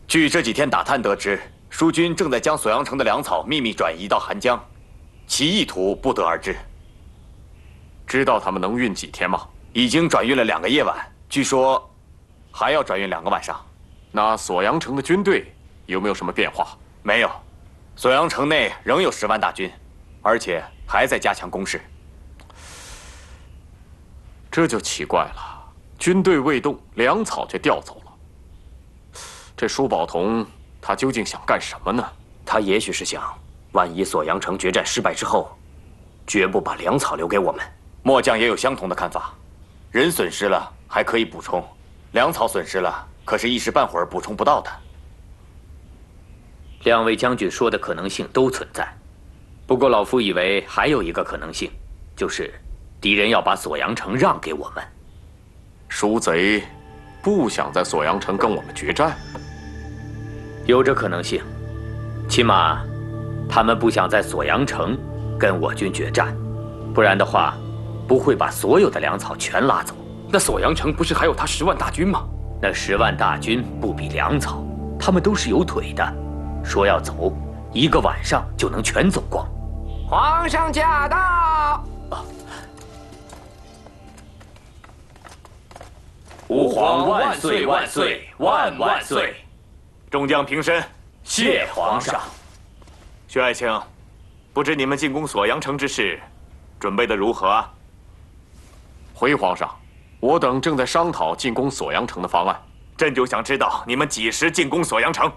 据这几天打探得知，蜀军正在将锁阳城的粮草秘密转移到韩江，其意图不得而知。 知道他们能运几天吗？ 已经转运了2个夜晚，据说还要转运2个晚上。 那锁阳城的军队有没有什么变化？ 没有，锁阳城内仍有10万大军，而且还在加强攻势。 这就奇怪了，军队未动，粮草却调走了。这舒宝同他究竟想干什么呢？ 他也许是想，万一锁阳城决战失败之后，绝不把粮草留给我们。 末将也有相同的看法，人损失了还可以补充，粮草损失了可是一时半会儿补充不到的。 2位将军说的可能性都存在，不过老夫以为还有一个可能性，就是敌人要把锁阳城让给我们。 蜀贼不想在锁阳城跟我们决战？ 有这可能性，起码他们不想在锁阳城跟我军决战，不然的话不会把所有的粮草全拉走。 那锁阳城不是还有他10万大军吗？ 那10万大军不比粮草，他们都是有腿的，说要走1个晚上就能全走光。 皇上驾到！ 吾皇万岁万岁万万岁！ 众将平身， 谢皇上。 薛爱卿，不知你们进攻锁阳城之事，准备的如何啊？ 回皇上，我等正在商讨进攻锁阳城的方案。 朕就想知道你们几时进攻锁阳城？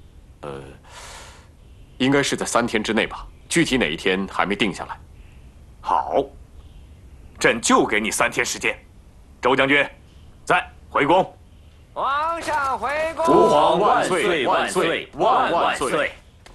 应该是在3天之内吧，具体哪一天还没定下来。 好，朕就给你3天时间。周将军，在回宫。 皇上回宫！ 吾皇万岁万岁万万岁！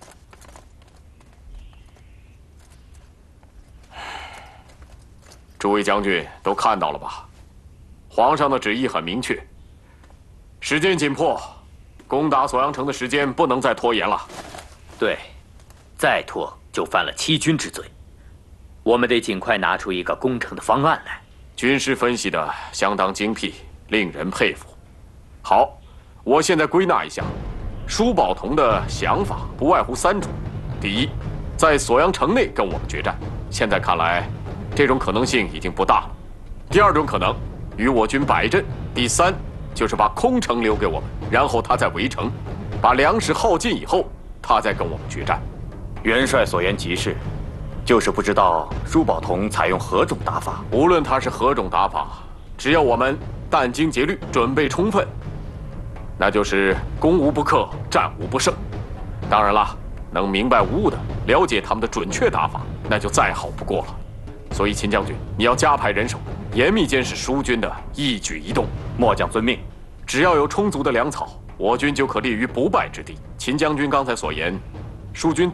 诸位将军都看到了吧？皇上的旨意很明确，时间紧迫，攻打锁阳城的时间不能再拖延了。 对，再拖就犯了欺君之罪。我们得尽快拿出一个攻城的方案来。 军师分析的相当精辟，令人佩服。好，我现在归纳一下，舒宝同的想法不外乎3种：第一，在锁阳城内跟我们决战，现在看来，这种可能性已经不大了；第2种可能，与我军摆阵；第3，就是把空城留给我们，然后他再围城，把粮食耗尽以后，他再跟我们决战。 元帅所言极是，就是不知道舒宝同采用何种打法。 无论他是何种打法，只要我们殚精竭虑，准备充分，那就是攻无不克，战无不胜。当然了，能明白无误的了解他们的准确打法，那就再好不过了。所以秦将军，你要加派人手，严密监视蜀军的一举一动。 末将遵命。 只要有充足的粮草，我军就可立于不败之地。秦将军刚才所言，蜀军